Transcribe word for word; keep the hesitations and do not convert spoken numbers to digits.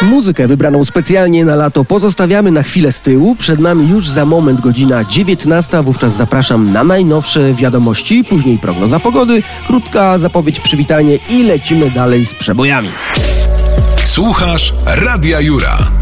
Muzykę wybraną specjalnie na lato pozostawiamy na chwilę z tyłu. Przed nami już za moment godzina dziewiętnasta, wówczas zapraszam na najnowsze wiadomości, później prognoza pogody, krótka zapowiedź, przywitanie i lecimy dalej z przebojami. Słuchasz Radia Jura.